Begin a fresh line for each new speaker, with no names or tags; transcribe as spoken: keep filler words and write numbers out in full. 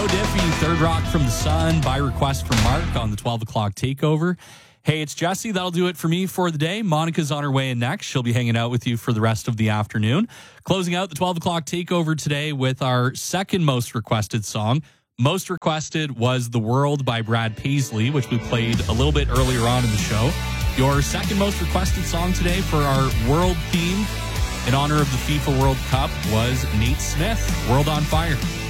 Diffie, Third Rock from the Sun, by request from Mark on the twelve o'clock takeover. Hey, it's Jesse. That'll do it for me for the day. Monica's on her way in next. She'll be hanging out with you for the rest of the afternoon. Closing out the twelve o'clock takeover today with our second most requested song. Most requested was The World by Brad Paisley, which we played a little bit earlier on in the show. Your second most requested song today for our world theme in honor of the FIFA World Cup was Nate Smith, World on Fire.